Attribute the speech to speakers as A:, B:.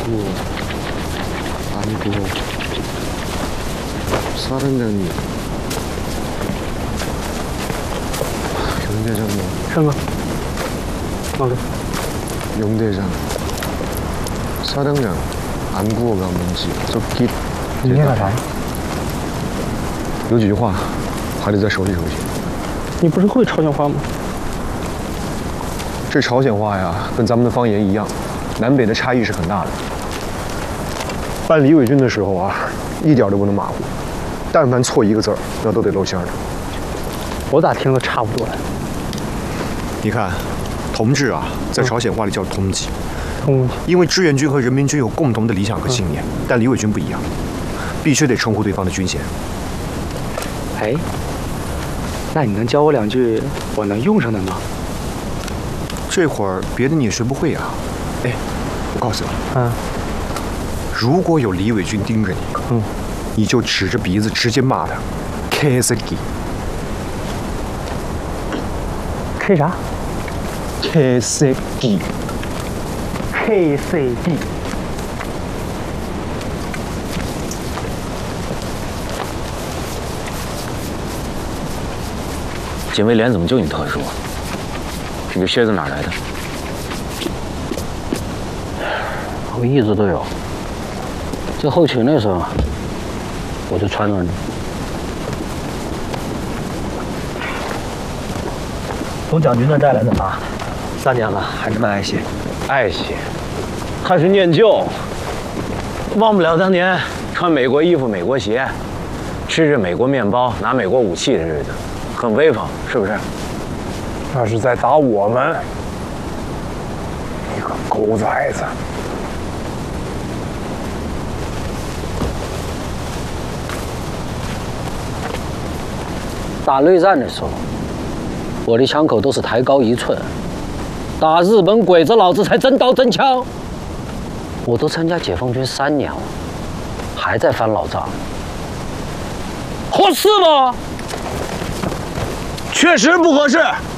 A: 안구 사령장님 용대장님
B: 什么？哪个？
A: 용대장 사령장 안구어가 뭔지 저기
B: 你念干啥呀？
A: 有几句话还得再熟悉熟悉。
B: 你不是会朝鲜话吗？
A: 这朝鲜话呀，跟咱们的方言一样，南北的差异是很大的。办李伟军的时候啊，一点都不能马虎，但凡错一个字儿，那都得露馅的。
B: 我咋听着差不多呀？
A: 你看，同志啊，在朝鲜话里叫同级，
B: 通
A: 因为志愿军和人民军有共同的理想和信念，但李伟军不一样，必须得称呼对方的军衔。
B: 哎，那你能教我两句我能用上的吗？
A: 这会儿别的你也学不会啊。哎，我告诉你，如果有李伟军盯着你，你就指着鼻子直接骂他 ，KSG。
B: K 啥
A: KCD。
B: ？KCD。
C: 警卫连怎么就你特殊？这个靴子哪来的？
D: 我一直都有。在后勤的时候，我就穿着呢。
E: 从蒋军那带来的啊，3年了，还这么爱惜。
C: 爱惜，还是念旧。忘不了当年穿美国衣服、美国鞋，吃着美国面包、拿美国武器的日子，很威风，是不是？
F: 那是在打我们，你个狗崽子！
D: 打内战的时候，我的枪口都是抬高1寸。打日本鬼子，老子才真刀真枪。我都参加解放军3年了，还在翻老账，合适吗？
C: 确实不合适。